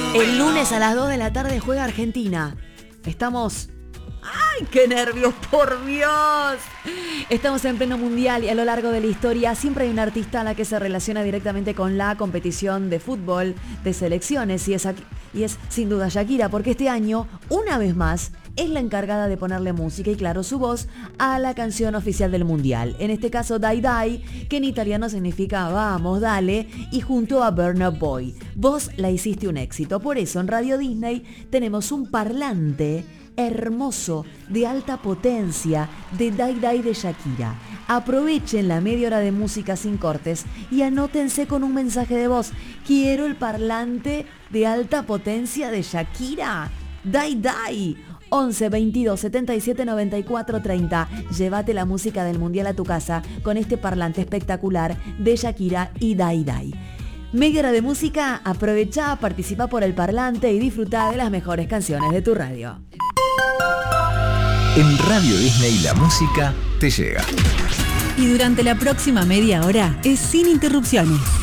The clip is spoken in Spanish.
El lunes a las 2 de la tarde juega Argentina. Estamos... ¡Ay, qué nervios, por Dios! Estamos en pleno mundial y a lo largo de la historia siempre hay una artista a la que se relaciona directamente con la competición de fútbol, de selecciones, y es sin duda Shakira, porque este año, una vez más, es la encargada de ponerle música y, claro, su voz a la canción oficial del mundial. En este caso, Dai Dai, que en italiano significa vamos, dale, y junto a Burna Boy. Vos la hiciste un éxito. Por eso en Radio Disney tenemos un parlante hermoso, de alta potencia, de Dai Dai de Shakira. Aprovechen la media hora de música sin cortes y anótense con un mensaje de voz. Quiero el parlante de alta potencia de Shakira. Dai Dai. 11 22 77 94 30. Llévate la música del mundial a tu casa con este parlante espectacular de Shakira y Dai Dai. Media hora de música, aprovecha, participa por el parlante y disfruta de las mejores canciones de tu radio. En Radio Disney la música te llega. Y durante la próxima media hora es sin interrupciones.